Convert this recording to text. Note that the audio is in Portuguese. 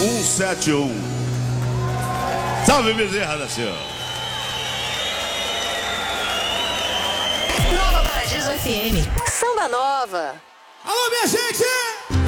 171. Salve, Bezerra da Silva. Nova Paradiso FM. Samba Nova. Alô, minha gente!